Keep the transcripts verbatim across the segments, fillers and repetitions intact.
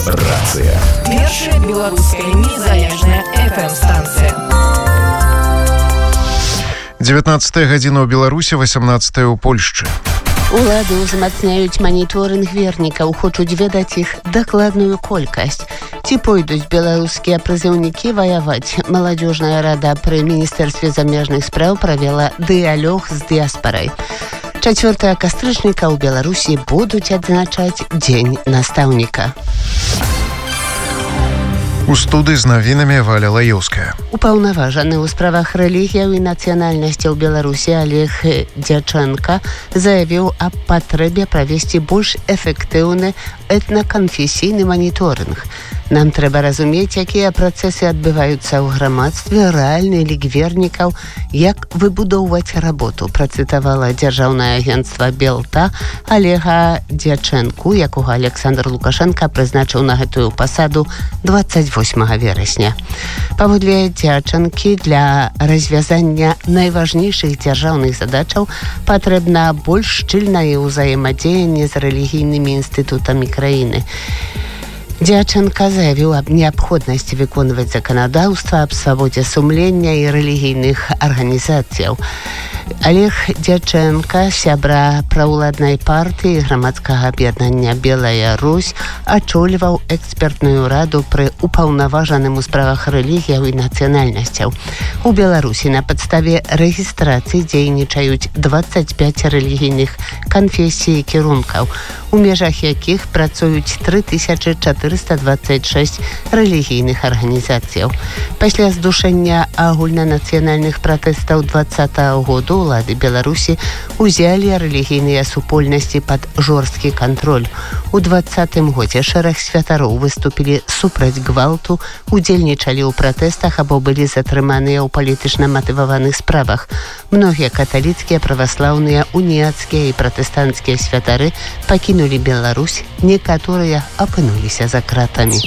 Рацыя. Першая беларуская незалежная эф эм-станцыя. дзевятнаццатая гадзіна ў Беларусі, васямнаццатая ў Польшчы. Улады ўзмацняюць маніторынг вернікаў, хочуць ведаць іх дакладную колькасць. Ці пойдуць беларускія прызыўнікі ваяваць? Маладзёжная рада пры Міністэрстве замежных спраў правяла дыялог з дыяспарай. чацвёртага кастрычніка ў Беларусі будуць адзначаць Дзень настаўніка. У студыі з навінамі Валя Лаёўская. Упаўнаважаны ў справах рэлігіяў і нацыянальнасцяў Беларусі Олег Дячэнка заявіў аб патрэбе правесці больш эфектыўны этнаканфесійны маніторынг. Нам трэба разумець, якія працэсы адбываюцца ў грамадстве, рэальны лік вернікаў, як выбудоўваць работу, працытавала дзяржаўнае агенцтва Белта Олега Дячэнку, якога Александр Лукашенко прызначыў на гэтую пасаду дваццаць восьмага верасня. Паводле Дячэнкі, для развязання найважнейшых дзяржаўных задачаў патрэбна больш шчыльнае ўзаемадзеянне з рэлігійнымі інстытутамі краіны. Дячэнка заявіў аб неабходнасці выконваць заканадаўства аб свабодзе сумлення і рэлігійных арганізацыяў. Олег Дячэнка, сябра праўладнай партыі грамадскага аб'яднання «Белая Русь», ачольваў экспертную раду пры упаўнаважаным у справах рэлігіяў і нацыянальнасцяў. У Беларусі на падставе рэгістрацыі дзейнічаюць дваццаць пяць рэлігійных канфесій і кірункаў, у межах якіх працуюць тры тысячы чатырыста дваццаць шэсць рэлігійных арганізацыяў. Пасля здушэння агульнанацыянальных пратэстаў двадцатага году улады Беларусі узялі рэлігійныя супольнасці пад жорсткі кантроль. У двадцатым годзе шэраг святароў выступілі супраць гвалту, удзельнічалі ў пратэстах або былі затрыманыя ў палітычна матываваных справах. Многія каталіцкія, праваслаўныя, уніяцкія і пратэстанцкія святары пакінулі Беларусь, некаторыя апынуліся за кратамі.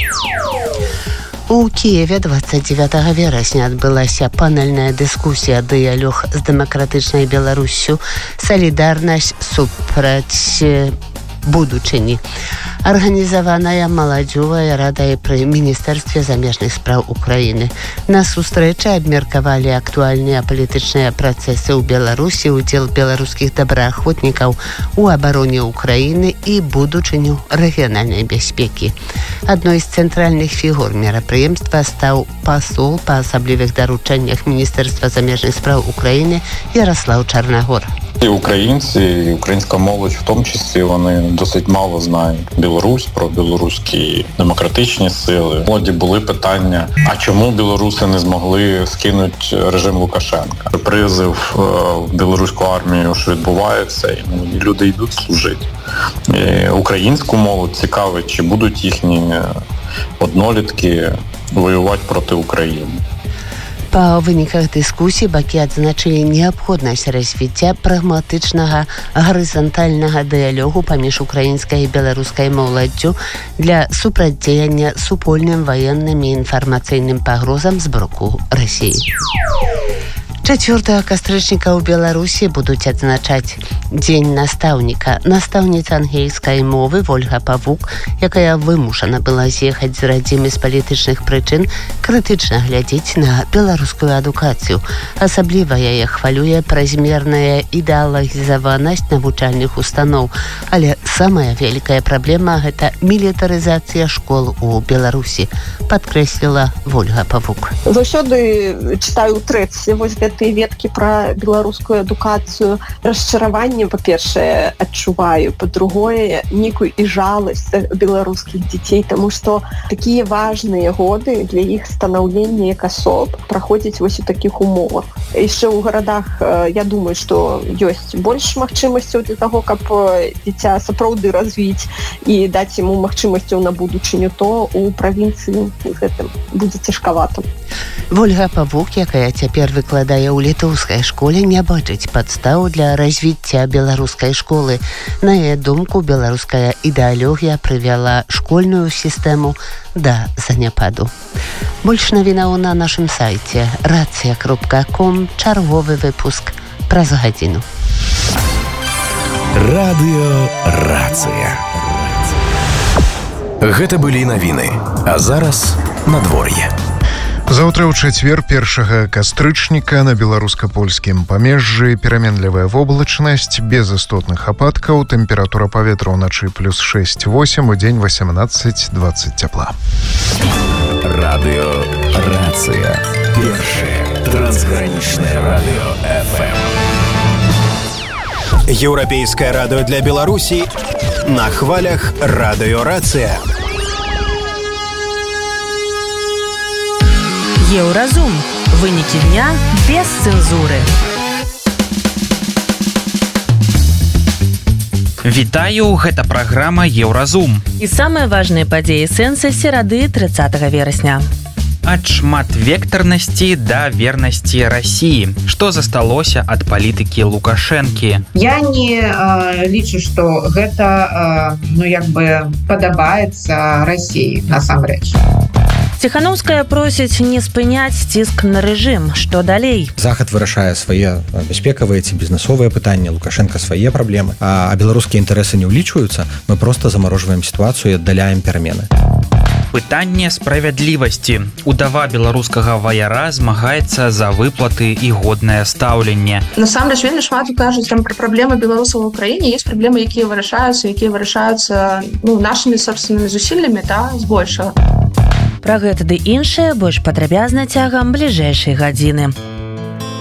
У Киеве двадцать девятого верасня адбылася панельная дыскусія «Дыялог з дэмакратычнай Беларуссю. Салідарнасць супраць будучыні», арганізаваная маладзёвая радай пры Міністэрстве замежных спраў Украіны. На сустрэчы абмеркавалі актуальныя палітычныя працэсы ў Беларусі, удзел беларускіх добраахвотнікаў у абароне Украіны і будучыню рэгіянальнай бяспекі. Адной з цэнтральных фігур мерапрыемства стаў пасол па асаблівых даручэннях Міністэрства замежных спраў Украіны Ярослав Чарнагор. І українці, і українська молодь в тому числі, вони досить мало знають Білорусь, про білоруські демократичні сили. В молоді були питання, а чому білоруси не змогли скинути режим Лукашенка? Призив в білоруську армію, що відбувається, і ну, люди йдуть служити. І українську молодь цікавить, чи будуть їхні однолітки воювати проти України. Па выніках дыскусіі бакі адзначылі неабходнасць развіцця прагматычнага гарызантальнага дыялогу паміж украінскай і беларускай моладдзю для супрацьдзеяння супольным ваенным і інфармацыйным пагрозам з боку Расіі. чацвёртага кастрычніка ў Беларусі будуць адзначаць Дзень настаўніка. Настаўніца ангельскай мовы Вольга Павук, якая вымушана была з'ехаць з радзімы з палітычных прычын, крытычна глядзіць на беларускую адукацыю. Асабліва яе хвалюе празмерная ідэалагізаванасць навучальных устаноў. Але самая вялікая праблема – гэта мілітарызацыя школ у Беларусі, падкрэсліла Вольга Павук. Заўсёды чытаю ў трэці вось гэтыя веткі пра беларускую адукацыю. Расчараванне, па-першае, адчуваю, па-другое, нейкую і жаласць беларускіх дзяцей, таму што такія важныя годы для іх станаўлення як асоб праходзяць вось у такіх умовах. Яшчэ ў гарадах, я думаю, што ёсць больш магчымасцяў для таго, каб дзіця сапраўды развіць і даць яму магчымасцяў на будучыню, то у правінцыі гэтым будзе цяжкавата. Вольга Павук, якая цяпер выкладае ў літоўскай школе, не бачыць падстаў для развіцця беларускай школы. На яе думку, беларуская ідэалогія прывяла школьную сістэму да заняпаду. Больш навінаў на нашым сайце рацыя кропка ком, чарговы выпуск праз гадзіну. Радыё Рацыя. Гэта былі навіны. А зараз надвор'е. Заўтра ў чацвер першага кастрычніка на беларуска-польскім памежжы пераменлівая воблачнасць без істотных ападкаў, тэмпература паветра ўначы плюс шэсць восемь, у дзень восемнадцаць двадцаць цяпла. Радыё Рацыя. Першае трансгранічнае радыё эф эм. Еўрапейскае радыё для Беларусі на хвалях Радыё Рацыя. Еўразум. Вынікі дня без цэнзуры. Вітаю, гэта праграма Еўразум. І самыя важныя падзеі сэнса серады трыццатага верасня. Ад шматвектарнасці да вернасці Расіі. Што засталося ад палітыкі Лукашэнкі? Я не э, лічу, што гэта э, ну, як бы падабаецца Расіі насамрэч. Ціханаўская просіць не спыняць ціск на рэжым. Што далей? Захад вырашае свае бяспекавыя ці бізнесовыя пытанні, Лукашенко свае праблемы, а беларускія інтарэсы не ўлічваюцца, мы проста замарожваем сітуацыю і аддаляем перамены. Пытанне справядлівасці. Удава беларускага ваяра змагаецца за выплаты і годнае стаўленне. Насамрэч вельмі шмат кажуць там пра праблемы беларусаў у Украіне. Ёсць праблемы, якія вырашаюцца, якія вырашаюцца ну, нашымі сабственнымі зусіллямі, та збольшага. Пра гэта ды іншае больш падрабязна цягам бліжэйшай гадзіны.